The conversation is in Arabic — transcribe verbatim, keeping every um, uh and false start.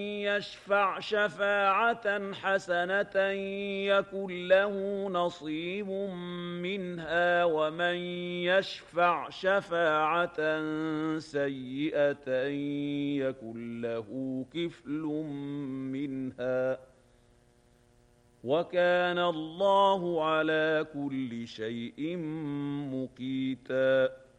يشفع شفاعة حسنة يكن له نصيب منها ومن يشفع شفاعة سيئة يكن له كفل منها وكان الله على كل شيء مقيتا